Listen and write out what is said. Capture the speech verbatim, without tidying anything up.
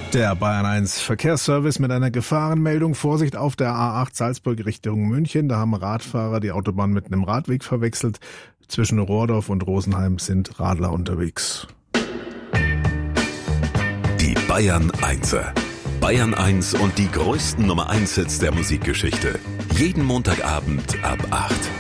Der Bayern eins Verkehrsservice mit einer Gefahrenmeldung. Vorsicht auf der A acht Salzburg Richtung München. Da haben Radfahrer die Autobahn mit einem Radweg verwechselt. Zwischen Rohrdorf und Rosenheim sind Radler unterwegs. Die Bayern Einser. Bayern eins und die größten Nummer eins Hits der Musikgeschichte. Jeden Montagabend ab acht.